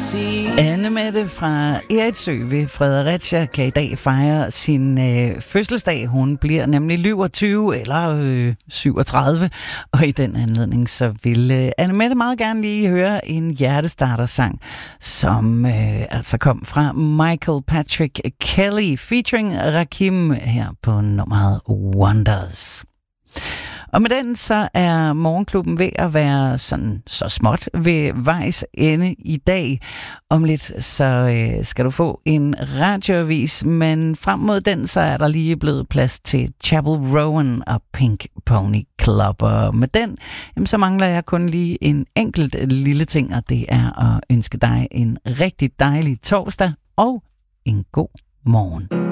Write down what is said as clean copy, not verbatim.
Anne-Mette fra Eriksø ved Fredericia kan i dag fejre sin fødselsdag. Hun bliver nemlig 27 eller 37, og i den anledning så vil Anne-Mette meget gerne lige høre en hjertestarter-sang, som altså kom fra Michael Patrick Kelly featuring Rakim her på nummeret Wonders. Og med den så er Morgenklubben ved at være sådan så småt ved vejs ende i dag. Om lidt så skal du få en radioavis, men frem mod den så er der lige blevet plads til Chapel Rowan og Pink Pony Club. Og med den så mangler jeg kun lige en enkelt lille ting, og det er at ønske dig en rigtig dejlig torsdag og en god morgen.